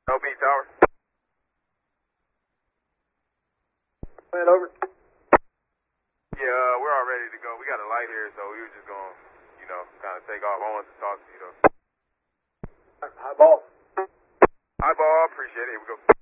LB Tower. Man, over. Yeah, we're all ready to go. We got a light here, so we were just going to, kind of take off. I wanted to talk to you, though. High ball. Hi, ball. Appreciate it. Here we go.